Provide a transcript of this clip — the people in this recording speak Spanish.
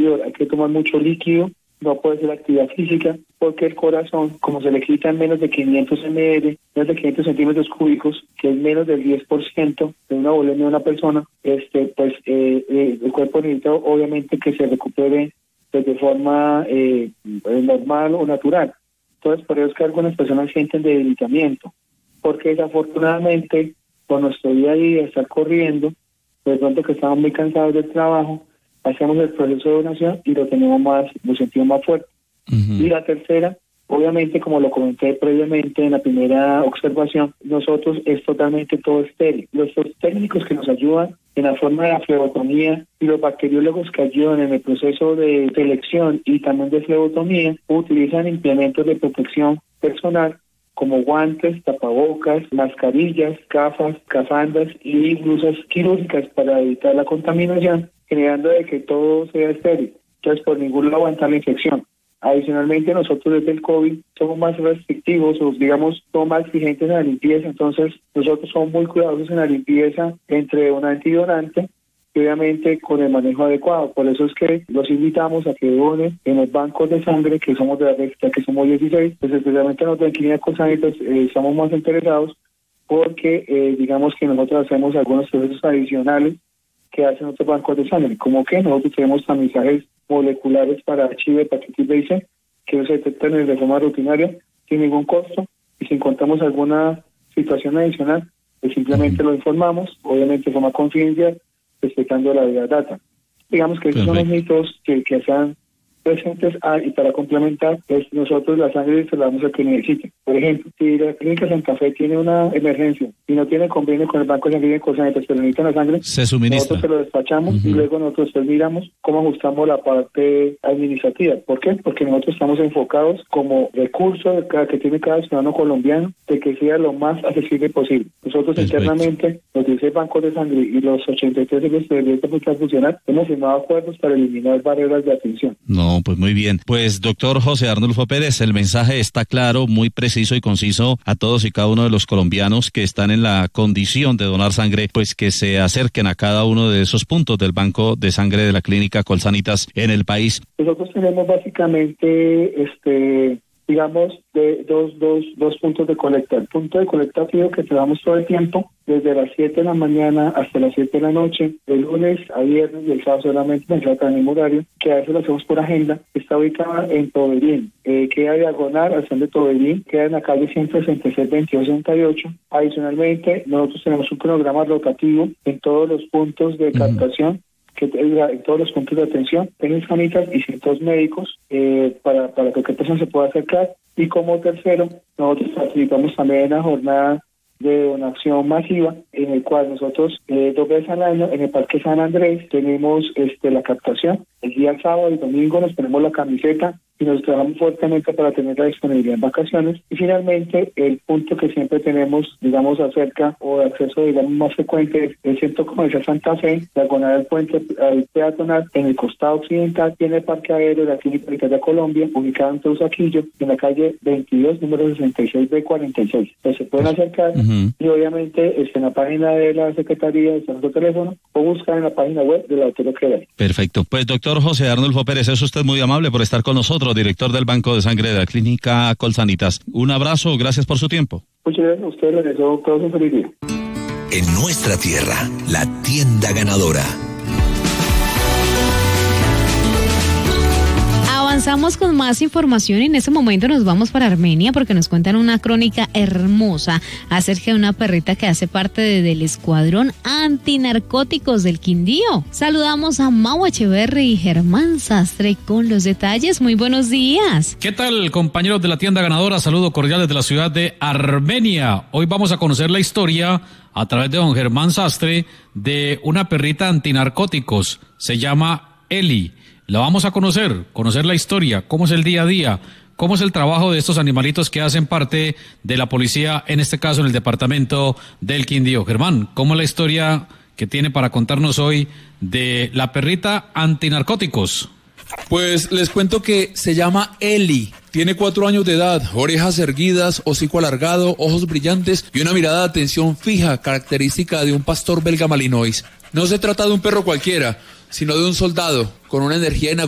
anterior hay que tomar mucho líquido, no puede ser actividad física, porque el corazón, como se le quitan menos de 500 ml, menos de 500 centímetros cúbicos, que es menos del 10% de una volemia de una persona, el cuerpo necesita obviamente que se recupere de forma normal o natural. Entonces, por eso es que algunas personas sienten debilitamiento, porque desafortunadamente, por nuestro día a día, estar corriendo, de pronto que estamos muy cansados del trabajo, hacemos el proceso de donación y lo sentimos más fuerte. Uh-huh. Y la tercera, obviamente, como lo comenté previamente en la primera observación, nosotros es totalmente todo estéril. Los técnicos que nos ayudan en la forma de la flebotomía y los bacteriólogos que ayudan en el proceso de selección y también de flebotomía utilizan implementos de protección personal como guantes, tapabocas, mascarillas, gafas, cafandas y blusas quirúrgicas para evitar la contaminación, generando de que todo sea estéril. Entonces, por ningún lado aguantar la infección. Adicionalmente, nosotros desde el COVID somos más restrictivos o, digamos, somos más exigentes en la limpieza. Entonces, nosotros somos muy cuidadosos en la limpieza entre donante y donante, y obviamente con el manejo adecuado. Por eso es que los invitamos a que donen en los bancos de sangre, que somos de la red, que somos 16, pues especialmente nosotros en Clínica Colsanitas estamos más interesados porque, digamos que nosotros hacemos algunos procesos adicionales que hacen otros bancos de sangre, como que nosotros tenemos tamizajes moleculares para HIV, hepatitis B y C, que no se detectan de forma rutinaria, sin ningún costo, y si encontramos alguna situación adicional, pues simplemente lo informamos, obviamente de forma confidencial, respetando la vida data. Digamos que esos son los mitos que sean presentes y para complementar, pues nosotros la sangre se la damos a quien necesite. Por ejemplo, si la Clínica Santa Fe tiene una emergencia y no tiene convenio con el Banco de Sangre de Colsanitas, pero necesitan la sangre, se suministra. Nosotros se lo despachamos y luego nosotros miramos cómo ajustamos la parte administrativa. ¿Por qué? Porque nosotros estamos enfocados como recurso que tiene cada ciudadano colombiano de que sea lo más accesible posible. Nosotros internamente, los 16 bancos de sangre y los 83 de los que funcionar, hemos firmado acuerdos para eliminar barreras de atención. No, pues muy bien. Pues doctor José Arnulfo Pérez, el mensaje está claro, muy preciso y conciso a todos y cada uno de los colombianos que están en la condición de donar sangre, pues que se acerquen a cada uno de esos puntos del banco de sangre de la Clínica Colsanitas en el país. Nosotros tenemos básicamente digamos, de dos puntos de colecta. El punto de colecta fijo que trabajamos todo el tiempo, desde las 7 de la mañana hasta las 7 de la noche, de lunes a viernes y el sábado solamente me trata en el mismo horario, que a veces lo hacemos por agenda. Está ubicada en Toberín, queda diagonal al centro de Toberín, queda en la calle 166-2268. Adicionalmente, nosotros tenemos un cronograma rotativo en todos los puntos de captación, en todos los puntos de atención, técnicos sanitas y centros médicos para que cualquier persona se pueda acercar. Y como tercero, nosotros participamos también en la jornada de donación masiva, en el cual nosotros 2 veces al año en el Parque San Andrés tenemos la captación. El día sábado y domingo nos ponemos la camiseta y nos trabajamos fuertemente para tener la disponibilidad en vacaciones. Y finalmente, el punto que siempre tenemos, digamos, acerca o de acceso, digamos, más frecuente es el Centro Comercial Santa Fe, diagonal al puente al peatonal, en el costado occidental, tiene el Parque Aéreo de la Clínica Militar de Colombia, ubicado en Teusaquillo, en la calle 22, número 66B46. Entonces se pueden acercar y obviamente en la página de la Secretaría, está nuestro teléfono, o buscar en la página web de la Autoridad Federal. Perfecto. Pues doctor José Arnulfo Pérez, es usted muy amable por estar con nosotros, director del Banco de Sangre de la Clínica Colsanitas. Un abrazo, gracias por su tiempo. Muchas gracias a ustedes, les deseo todos un feliz día. En nuestra tierra, la tienda ganadora. Avanzamos con más información y en este momento nos vamos para Armenia porque nos cuentan una crónica hermosa acerca de una perrita que hace parte del escuadrón antinarcóticos del Quindío. Saludamos a Mau Echeverri y Germán Sastre con los detalles. Muy buenos días. ¿Qué tal, compañeros de la tienda ganadora? Saludo cordial desde la ciudad de Armenia. Hoy vamos a conocer la historia a través de don Germán Sastre de una perrita antinarcóticos. Se llama Eli. La vamos a conocer la historia, cómo es el día a día, cómo es el trabajo de estos animalitos que hacen parte de la policía, en este caso en el departamento del Quindío. Germán, ¿cómo es la historia que tiene para contarnos hoy de la perrita antinarcóticos? Pues les cuento que se llama Eli, tiene 4 años de edad, orejas erguidas, hocico alargado, ojos brillantes y una mirada de atención fija, característica de un pastor belga malinois. No se trata de un perro cualquiera, sino de un soldado con una energía